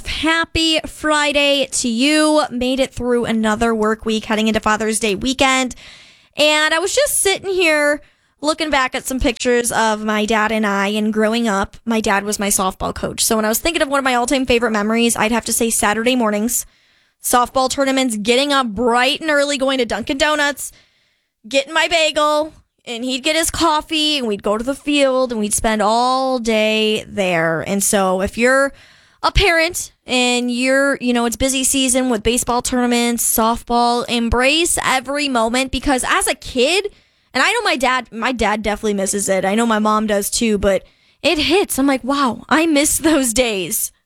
Steph. Happy Friday to you. Made it through another work week heading into Father's Day weekend. And I was just sitting here looking back at some pictures of my dad and I and growing up. My dad was my softball coach. So when I was thinking of one of my all-time favorite memories, I'd have to say Saturday mornings, softball tournaments, getting up bright and early, going to Dunkin' Donuts, getting my bagel, and he'd get his coffee, and we'd go to the field, and we'd spend all day there. And so if you're a parent and it's busy season with baseball tournaments, softball, embrace every moment, because as a kid, and I know my dad definitely misses it. I know my mom does too, but it hits. I'm like, wow, I miss those days.